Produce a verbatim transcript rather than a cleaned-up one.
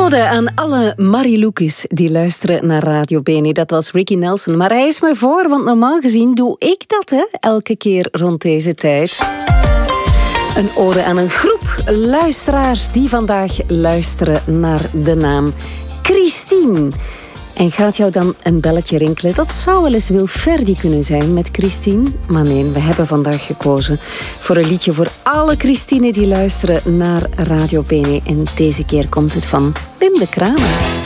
ode aan alle Mariloekes die luisteren naar Radio Bene. Dat was Ricky Nelson. Maar hij is me voor, want normaal gezien doe ik dat, hè, elke keer rond deze tijd. Een ode aan een groep luisteraars die vandaag luisteren naar de naam Christine. En gaat jou dan een belletje rinkelen? Dat zou wel eens Wilferdi kunnen zijn met Christine. Maar nee, we hebben vandaag gekozen voor een liedje voor alle Christine die luisteren naar Radio Bene. En deze keer komt het van Pim de Kramer.